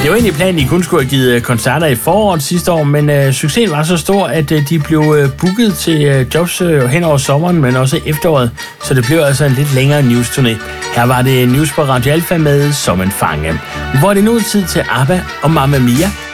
Det var egentlig planen, at de kun skulle have givet koncerter i foråret sidste år, men succesen var så stor, at de blev booket til jobs hen over sommeren, men også efteråret, så det blev altså en lidt længere news-turné. Her var det News på Radio Alfa med Som en fange. Hvor er det nu tid til ABBA og Mamma Mia.